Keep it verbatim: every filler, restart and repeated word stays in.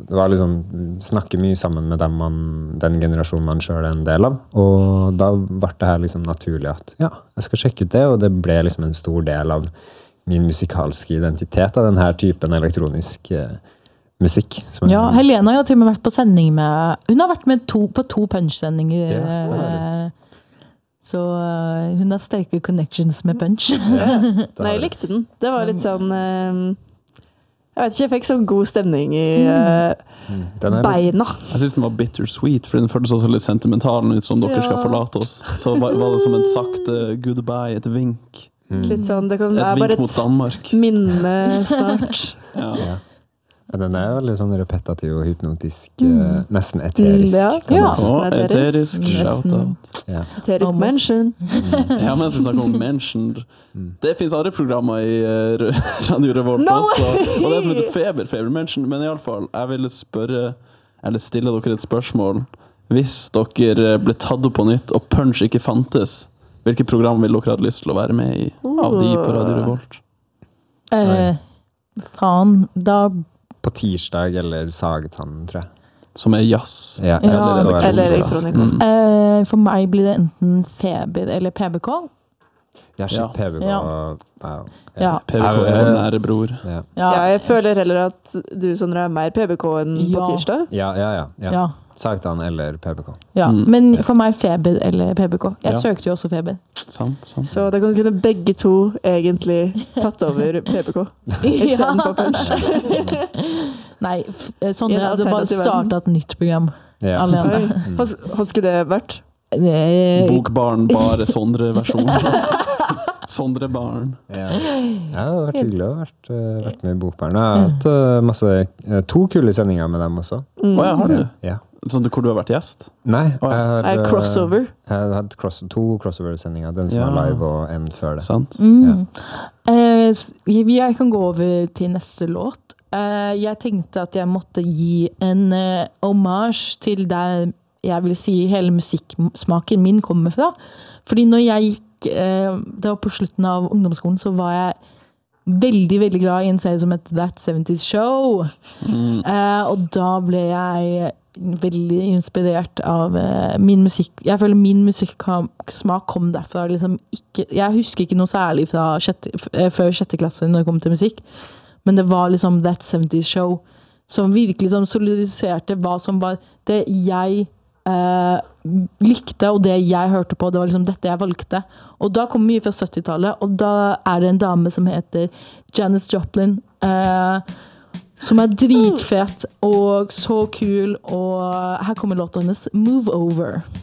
det var liksom, snakke mye sammen med dem man, den generasjonen man selv er en del av, og da ble det her liksom naturlig at, ja, jeg skal sjekke ut det, og det ble liksom en stor del av min musikalske identitet av denne typen elektronisk eh, musikk. Ja, Helena har jo til og med vært på sending med, hun har vært med to, på to punch-sendinger, ja, så uh, hun har sterke connections med punch. Ja. Nei, jeg likte den. Det var litt sånn, uh, jeg vet ikke, jeg fikk sånn god stemning i uh, mm. beina. Jeg synes den var bittersweet, for den føltes også litt sentimental ut som dere ja. skal forlate oss. Så var, var det som en sakte goodbye, et vink. Mm. Litt sånn, det kan være bare et minne snart. ja. ja. Den er veldig sånn repetativ og hypnotisk, mm. nesten eterisk. Ja, ja. Oh, eterisk, shout-out. Ja. Eterisk mention. Mm. Ja, mens vi snakker om mentioned. Mm. Det finnes andre programmer i uh, Radio Revolt no også, og det som heter Feber, Feber Mention, men i alle fall, jeg ville spørre, eller stille dere et spørsmål. Hvis dere ble tatt opp på nytt, og Punch ikke fantes, hvilke program ville dere ha lyst til å være med i av de på Radio Revolt? Uh, faen, da på tirsdag eller Sagtann, tror jeg. Som er jazz. Ja, ja. Eller, eller elektronikk. Mm. Uh, for meg blir det enten Feber eller P B K. Ja, shit, ja. P B K. Ja. Wow. Ja. P B K er vår nære bror. Ja. Ja. ja, jeg føler heller at du, Sondre, er mer P B K enn ja. på tirsdag. Ja, ja, ja. ja. ja. Sagtann eller P B K. Ja, mm. men for meg Feber eller P B K. Jeg ja. søkte jo også Feber. Sant, sant. Så da kan kunne begge to egentlig tatt over P B K. I stedet på Punch. Nei, sånn jeg hadde bare startet et nytt program. Ja. Alene. Mm. Hva, hva skulle det vært? Det... Bokbarn, bare Sondre-versjon. Sondre-barn. Ja. ja, det har vært hyggelig å ha vært, uh, vært med i Bokbarn. Jeg har hatt uh, masse, uh, to kule sendinger med dem også. Mm. Å ja, har du? Ja. Sånn hvor du har vært gjest? Nei, jeg har, uh, crossover. Jeg har hatt cross, to crossover-sendinger. Den som ja. var live og en før det. Sant. Mm. Ja. Uh, jeg kan gå over til neste låt. Uh, jeg tenkte at jeg måtte gi en uh, hommage til der jeg vil si hele musikksmaken min kommer fra. Fordi når jeg gikk, uh, det var på slutten av ungdomsskolen, så var jeg veldig, veldig glad i en serie som heter That seventies Show. Mm. Uh, og da ble jeg veldig inspirert av uh, min musikk. Jeg føler min musikksmak kom derfra. Liksom ikke, jeg husker ikke noe særlig fra sjette, uh, før sjette klasse når det kom til musikk. Men det var liksom That seventies Show som virkelig som solidiserte hva som var det jeg eh, likte, og det jeg hørte på. Det var liksom dette jeg valgte. Og da kom mye fra syttitallet, og da er det en dame som heter Janis Joplin, eh, som er dritfet og så kul, og her kommer låten hennes Move Over.